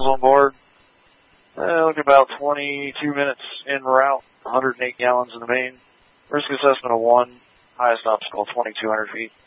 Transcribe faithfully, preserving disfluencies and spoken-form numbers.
on board. Uh, look about twenty-two minutes en route, one hundred eight gallons in the main. Risk assessment of one, highest obstacle twenty-two hundred feet.